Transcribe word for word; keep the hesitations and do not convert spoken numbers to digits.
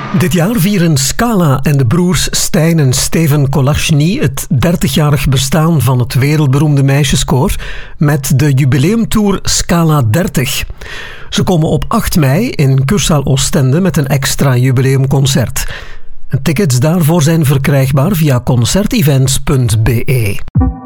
Dit jaar vieren Scala en de broers Stijn en Steven Kolachny het dertigjarig bestaan van het wereldberoemde meisjeskoor met de jubileumtour Scala dertig. Ze komen op acht mei in Kursaal Oostende met een extra jubileumconcert. Tickets daarvoor zijn verkrijgbaar via concertevents punt be.